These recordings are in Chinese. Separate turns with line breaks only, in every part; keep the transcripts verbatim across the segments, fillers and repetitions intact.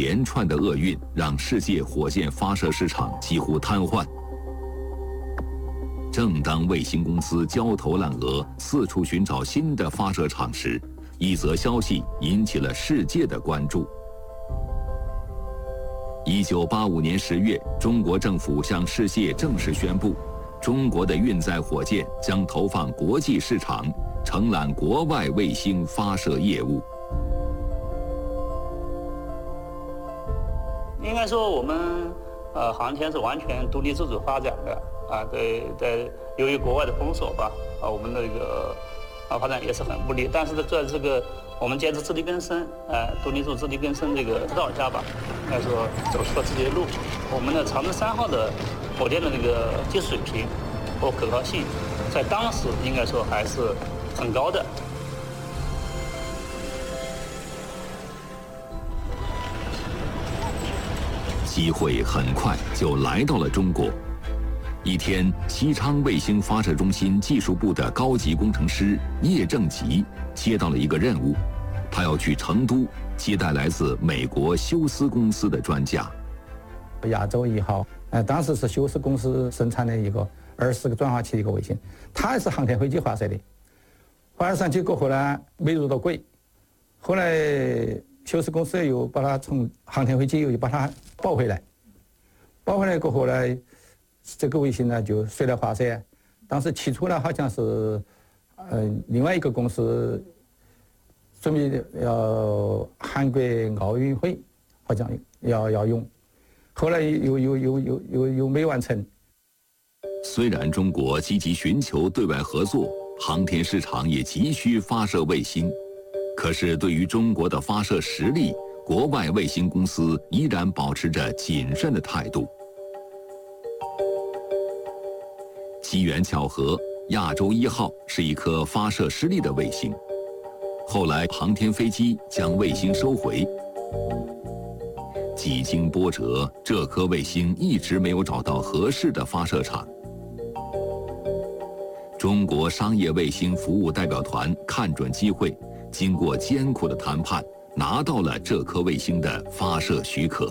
连串的厄运让世界火箭发射市场几乎瘫痪。正当卫星公司焦头烂额，四处寻找新的发射场时，一则消息引起了世界的关注。一九八五年十月，中国政府向世界正式宣布，中国的运载火箭将投放国际市场，承揽国外卫星发射业务。
应该说，我们呃航天是完全独立自主发展的啊，对对，由于国外的封锁吧，啊，我们的这个啊发展也是很不利。但是在这个我们坚持自力更生，呃，独立自主、自力更生这个指导下吧，应该说走出了自己的路。我们的长征三号的火箭的这个技术水平和可靠性，在当时应该说还是很高的。
机会很快就来到了中国。一天，西昌卫星发射中心技术部的高级工程师叶正吉接到了一个任务，他要去成都接待来自美国休斯公司的专家。
亚洲一号，呃，当时是休斯公司生产的一个二十个转化器的一个卫星，它是航天飞机发射的，发射上去过后呢，没入到轨，后来休斯公司又把它从航天飞机又把它抱回来，抱回来过后呢，这个卫星呢就随了发射。当时起初呢好像是，呃，另外一个公司准备要韩国奥运会，好像要要用，后来又又又又又又没完成。
虽然中国积极寻求对外合作，航天市场也急需发射卫星，可是对于中国的发射实力，国外卫星公司依然保持着谨慎的态度。机缘巧合，亚洲一号是一颗发射失利的卫星。后来航天飞机将卫星收回。几经波折，这颗卫星一直没有找到合适的发射场。中国商业卫星服务代表团看准机会，经过艰苦的谈判，拿到了这颗卫星的发射许可。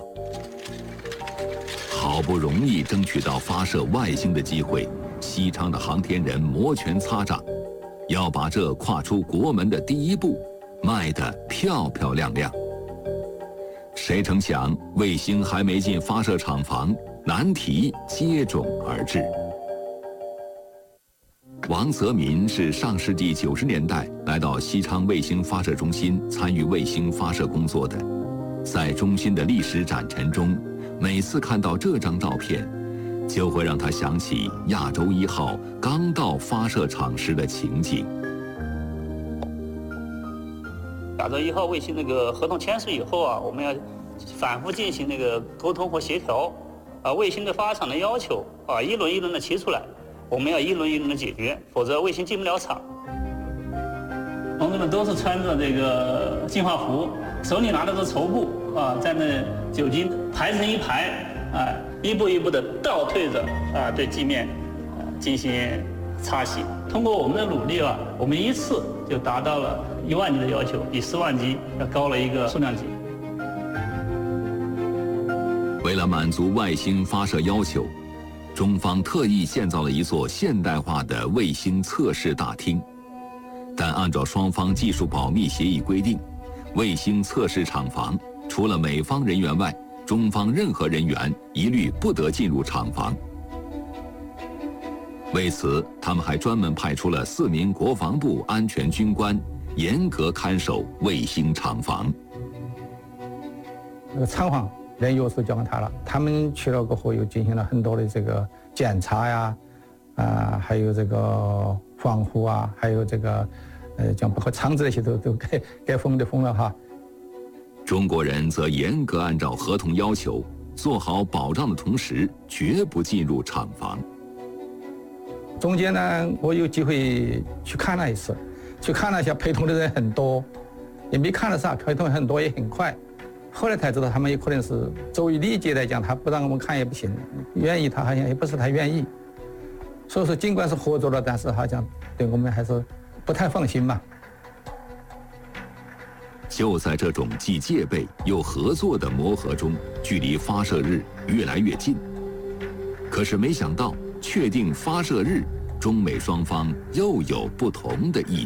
好不容易争取到发射外星的机会，西昌的航天人摩拳擦掌，要把这跨出国门的第一步迈得漂漂亮亮。谁成想，卫星还没进发射厂房，难题接踵而至。王泽民是上世纪九十年代来到西昌卫星发射中心参与卫星发射工作的，在中心的历史展陈中，每次看到这张照片，就会让他想起亚洲一号刚到发射场时的情景。
亚洲一号卫星那个合同签署以后啊，我们要反复进行那个沟通和协调，啊，卫星的发射场的要求啊，一轮一轮的提出来，我们要一轮一轮的解决，否则卫星进不了场。同志们都是穿着这个进化服，手里拿的是绸布啊，在那酒精排成一排啊，一步一步的倒退着啊，对地面啊进行擦洗。通过我们的努力啊，我们一次就达到了一万级的要求，比十万级要高了一个数量级。
为了满足外星发射要求，中方特意建造了一座现代化的卫星测试大厅，但按照双方技术保密协议规定，卫星测试厂房除了美方人员外，中方任何人员一律不得进入厂房。为此，他们还专门派出了四名国防部安全军官，严格看守卫星厂房。
那个厂房任钥匙交给他了，他们去了过后又进行了很多的这个检查呀，啊、呃，还有这个防护啊，还有这个，呃，将包括厂子那些都都该该封的封了哈。
中国人则严格按照合同要求，做好保障的同时，绝不进入厂房。
中间呢，我有机会去看了一次，去看了一下，陪同的人很多，也没看了啥，陪同很多也很快。后来才知道，他们也可能是作为礼节来讲，他不让我们看也不行，愿意他好像也不是太愿意。所以说，尽管是合作了，但是好像对我们还是不太放心嘛。
就在这种既戒备又合作的磨合中，距离发射日越来越近。可是没想到，确定发射日，中美双方又有不同的意见。